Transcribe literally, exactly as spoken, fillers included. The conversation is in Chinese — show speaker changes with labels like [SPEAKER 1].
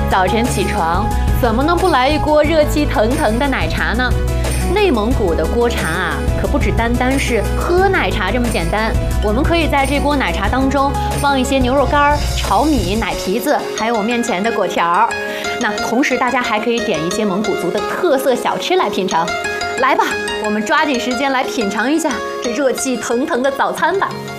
[SPEAKER 1] 早晨起床，怎么能不来一锅热气腾腾的奶茶呢？内蒙古的锅茶啊，可不只单单是喝奶茶这么简单。我们可以在这锅奶茶当中放一些牛肉干、炒米、奶皮子，还有我面前的果条。那同时，大家还可以点一些蒙古族的特色小吃来品尝。来吧，我们抓紧时间来品尝一下这热气腾腾的早餐吧。